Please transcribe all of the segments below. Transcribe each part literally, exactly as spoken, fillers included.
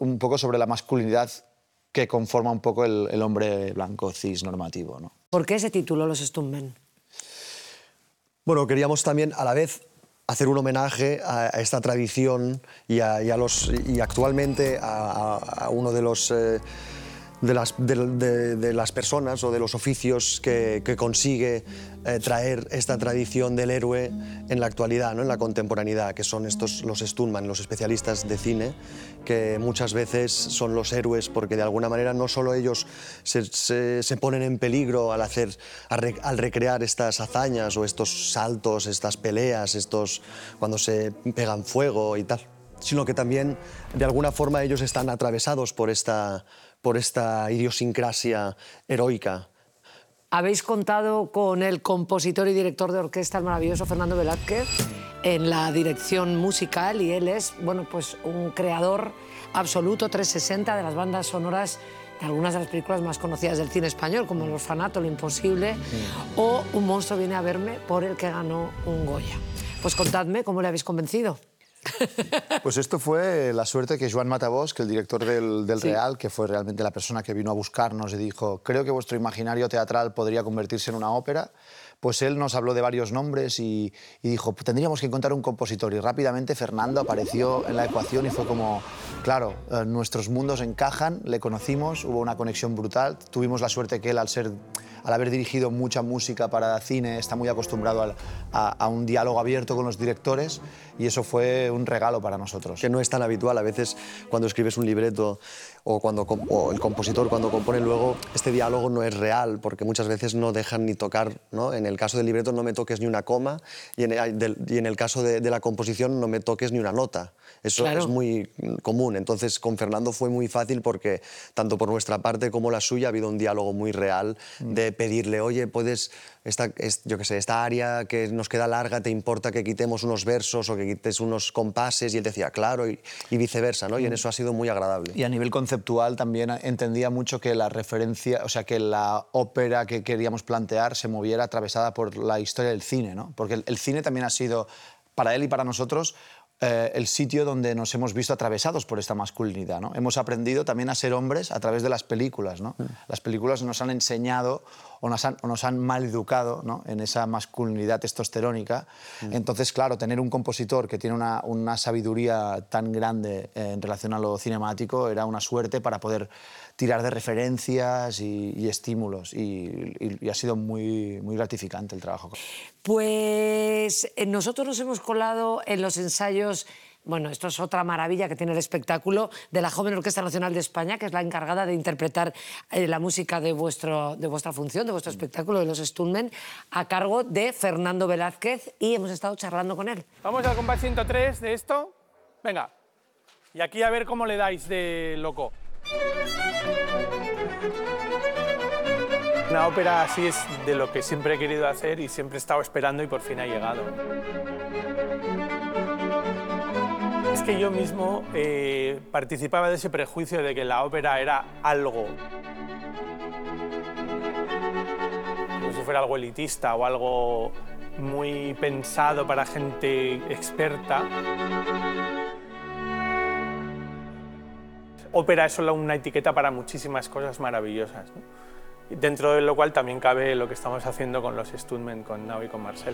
un poco sobre la masculinidad que conforma un poco el, el hombre blanco cis normativo, ¿no? ¿Por qué ese título, Los Stuntmen? Bueno, queríamos también a la vez hacer un homenaje a, a esta tradición y, a, y, a los, y actualmente a, a uno de los... Eh, De las, de, de, de las personas o de los oficios que, que consigue eh, traer esta tradición del héroe en la actualidad, ¿no? En la contemporaneidad, que son estos, los stuntman, los especialistas de cine, que muchas veces son los héroes porque de alguna manera no solo ellos se, se, se ponen en peligro al, hacer, al, al recrear estas hazañas o estos saltos, estas peleas, estos, cuando se pegan fuego y tal, sino que también de alguna forma ellos están atravesados por esta, por esta idiosincrasia heroica. Habéis contado con el compositor y director de orquesta, el maravilloso Fernando Velázquez, en la dirección musical, y él es, bueno, pues un creador absoluto trescientos sesenta de las bandas sonoras de algunas de las películas más conocidas del cine español, como El Orfanato, Lo Imposible, mm. o Un monstruo viene a verme, por el que ganó un Goya. Pues contadme cómo le habéis convencido. Pues esto fue la suerte que Joan Matabós, que el director del, del sí. Real, que fue realmente la persona que vino a buscarnos y dijo, creo que vuestro imaginario teatral podría convertirse en una ópera, pues él nos habló de varios nombres y, y dijo, tendríamos que encontrar un compositor. Y rápidamente Fernando apareció en la ecuación y fue como, claro, eh, nuestros mundos encajan, le conocimos, hubo una conexión brutal, tuvimos la suerte que él, al ser... al haber dirigido mucha música para cine, está muy acostumbrado a, a, a un diálogo abierto con los directores y eso fue un regalo para nosotros. Que no es tan habitual, a veces cuando escribes un libreto o, cuando, o el compositor cuando compone luego, este diálogo no es real porque muchas veces no dejan ni tocar, ¿no? En el caso del libreto no me toques ni una coma y en el, del, y en el caso de, de la composición no me toques ni una nota. Eso claro. es muy común, entonces con Fernando fue muy fácil porque tanto por nuestra parte como la suya ha habido un diálogo muy real de pedirle, oye, puedes, esta, es, yo qué sé, esta área que nos queda larga, ¿te importa que quitemos unos versos o que quites unos compases? Y él decía, claro, y, y viceversa, ¿no? Y en eso ha sido muy agradable. Y a nivel conceptual también entendía mucho que la referencia, o sea, que la ópera que queríamos plantear se moviera atravesada por la historia del cine, ¿no? Porque el, el cine también ha sido, para él y para nosotros, Eh, el sitio donde nos hemos visto atravesados por esta masculinidad, ¿no? Hemos aprendido también a ser hombres a través de las películas, ¿no? Mm. Las películas nos han enseñado o nos han, o nos han maleducado, ¿no? En esa masculinidad testosterónica. Mm. Entonces, claro, tener un compositor que tiene una, una sabiduría tan grande eh, en relación a lo cinemático era una suerte para poder tirar de referencias y, y estímulos y, y, y ha sido muy, muy gratificante el trabajo. Pues nosotros nos hemos colado en los ensayos, bueno, esto es otra maravilla que tiene el espectáculo, de la Joven Orquesta Nacional de España, que es la encargada de interpretar eh, la música de, vuestro, de vuestra función, de vuestro espectáculo, de los Stuntmen, a cargo de Fernando Velázquez, y hemos estado charlando con él. Vamos al compás ciento tres de esto. Venga, y aquí a ver cómo le dais de loco. Una ópera así es de lo que siempre he querido hacer y siempre he estado esperando y por fin ha llegado. Es que yo mismo eh, participaba de ese prejuicio de que la ópera era algo, como si fuera algo elitista o algo muy pensado para gente experta. Ópera es solo una etiqueta para muchísimas cosas maravillosas, ¿no? Dentro de lo cual también cabe lo que estamos haciendo con los Stuntmen, con Nao y con Marcel.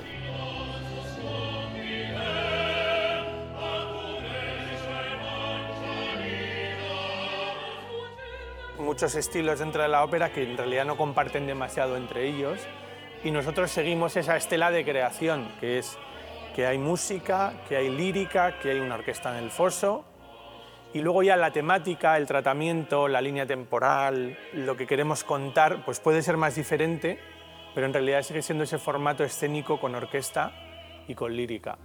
Muchos estilos dentro de la ópera que en realidad no comparten demasiado entre ellos y nosotros seguimos esa estela de creación, que es que hay música, que hay lírica, que hay una orquesta en el foso. Y luego ya la temática, el tratamiento, la línea temporal, lo que queremos contar, pues puede ser más diferente, pero en realidad sigue siendo ese formato escénico con orquesta y con lírica.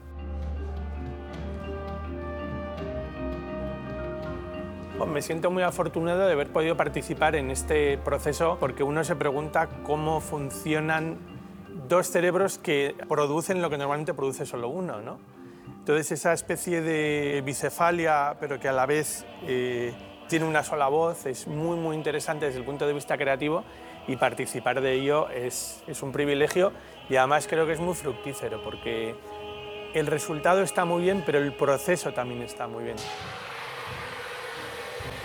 Bueno, me siento muy afortunado de haber podido participar en este proceso porque uno se pregunta cómo funcionan dos cerebros que producen lo que normalmente produce solo uno, ¿no? Entonces esa especie de bicefalia, pero que a la vez eh, tiene una sola voz, es muy, muy interesante desde el punto de vista creativo y participar de ello es, es un privilegio y además creo que es muy fructífero porque el resultado está muy bien, pero el proceso también está muy bien.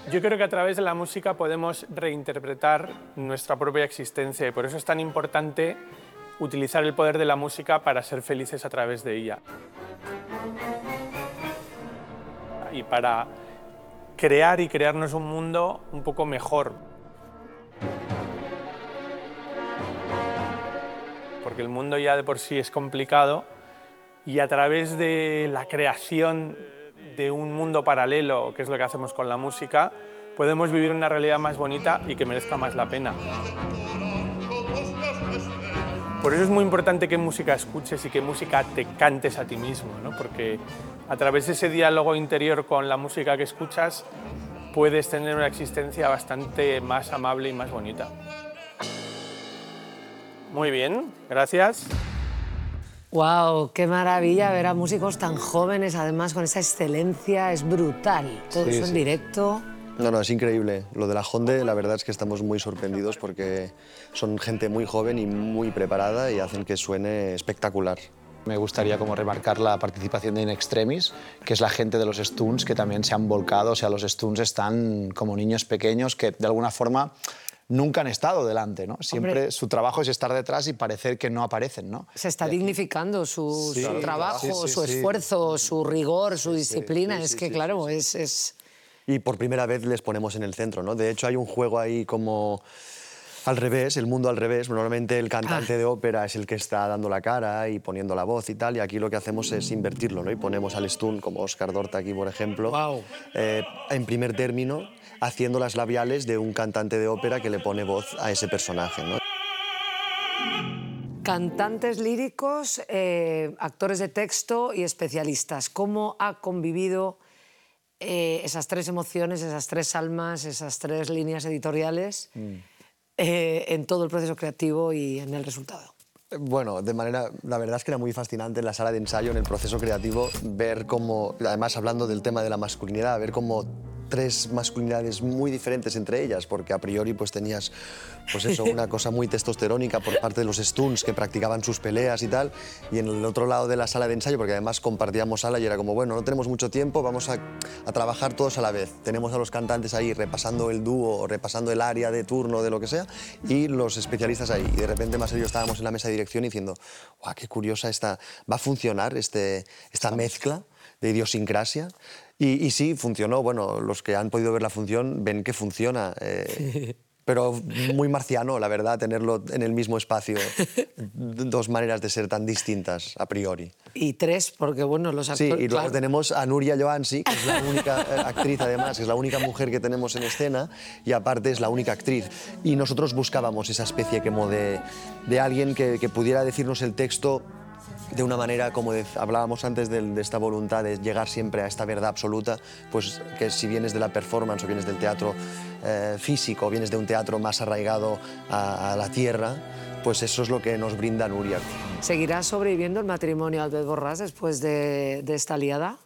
Yo creo que a través de la música podemos reinterpretar nuestra propia existencia y por eso es tan importante utilizar el poder de la música para ser felices a través de ella. Y para crear y crearnos un mundo un poco mejor. Porque el mundo ya de por sí es complicado y a través de la creación de un mundo paralelo, que es lo que hacemos con la música, podemos vivir una realidad más bonita y que merezca más la pena. Por eso es muy importante qué música escuches y qué música te cantes a ti mismo, ¿no? Porque a través de ese diálogo interior con la música que escuchas puedes tener una existencia bastante más amable y más bonita. Muy bien, gracias. ¡Wow! ¡Qué maravilla ver a músicos tan jóvenes, además con esa excelencia! Es brutal. Todo Sí, eso en sí. directo. No, no, es increíble. Lo de la Jonde, la verdad es que estamos muy sorprendidos porque son gente muy joven y muy preparada y hacen que suene espectacular. Me gustaría como remarcar la participación de In Extremis, que es la gente de los Stones que también se han volcado. O sea, los Stones están como niños pequeños que de alguna forma nunca han estado delante, ¿no? Siempre Hombre. su trabajo es estar detrás y parecer que no aparecen, ¿no? Se está dignificando su, Sí, su claro. trabajo, Sí, sí, su sí. esfuerzo, su rigor, su Sí, disciplina. sí, es sí, que, sí, claro, sí, sí. es... es... Y por primera vez les ponemos en el centro, ¿no? De hecho, hay un juego ahí como al revés, el mundo al revés. Normalmente el cantante Ah. de ópera es el que está dando la cara y poniendo la voz y tal, y aquí lo que hacemos es invertirlo, ¿no? Y ponemos al Stun, como Óscar Dorta aquí, por ejemplo, Guau. eh, en primer término, haciendo las labiales de un cantante de ópera que le pone voz a ese personaje, ¿no? Cantantes líricos, eh, actores de texto y especialistas. ¿Cómo ha convivido eh, esas tres emociones, esas tres almas, esas tres líneas editoriales eh, en todo el proceso creativo y en el resultado? Bueno, de manera, la verdad es que era muy fascinante en la sala de ensayo, en el proceso creativo, ver cómo, además hablando del tema de la masculinidad, ver cómo tres masculinidades muy diferentes entre ellas, porque a priori pues tenías pues eso, una cosa muy testosterónica por parte de los Stones que practicaban sus peleas y tal, y en el otro lado de la sala de ensayo, porque además compartíamos sala y era como, bueno, no tenemos mucho tiempo, vamos a, a trabajar todos a la vez. Tenemos a los cantantes ahí repasando el dúo, repasando el área de turno, de lo que sea, y los especialistas ahí. Y de repente más y yo estábamos en la mesa de dirección y diciendo, guau, qué curiosa esta, va a funcionar este, esta mezcla de idiosincrasia. Y, y sí, funcionó. Bueno, los que han podido ver la función ven que funciona. Eh, pero muy marciano, la verdad, tenerlo en el mismo espacio. Dos maneras de ser tan distintas, a priori. Y tres, porque bueno, los Sí, actores... y luego claro. tenemos a Nuria Joansi, que es la única eh, actriz, además, que es la única mujer que tenemos en escena, y aparte es la única actriz. Y nosotros buscábamos esa especie como de, de alguien que, que pudiera decirnos el texto de una manera, como de, hablábamos antes de, de esta voluntad de llegar siempre a esta verdad absoluta, pues que si vienes de la performance o vienes del teatro eh, físico o vienes de un teatro más arraigado a, a la tierra, pues eso es lo que nos brinda Nuria. ¿Seguirá sobreviviendo el matrimonio Albert Borràs después de, de esta liada?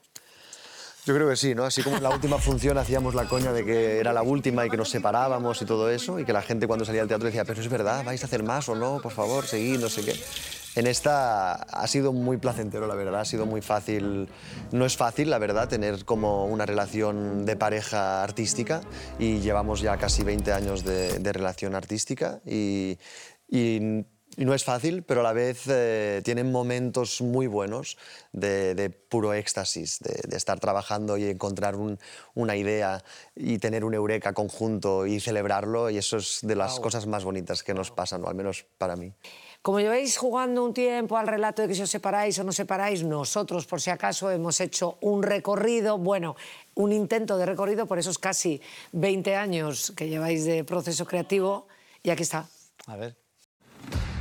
Yo creo que sí, ¿no? Así como en la última función hacíamos la coña de que era la última y que nos separábamos y todo eso, y que la gente cuando salía del teatro decía, pero es verdad, ¿vais a hacer más o no? Por favor, seguid, no sé qué. En esta ha sido muy placentero, la verdad, ha sido muy fácil. No es fácil, la verdad, tener como una relación de pareja artística, y llevamos ya casi veinte años de, de relación artística y, y Y no es fácil, pero a la vez eh, tienen momentos muy buenos de, de puro éxtasis, de, de estar trabajando y encontrar un, una idea y tener un eureka conjunto y celebrarlo, y eso es de las wow. cosas más bonitas que nos pasan, o al menos para mí. Como lleváis jugando un tiempo al relato de que si os separáis o no separáis, nosotros, por si acaso, hemos hecho un recorrido, bueno, un intento de recorrido por esos casi veinte años que lleváis de proceso creativo, y aquí está. A ver.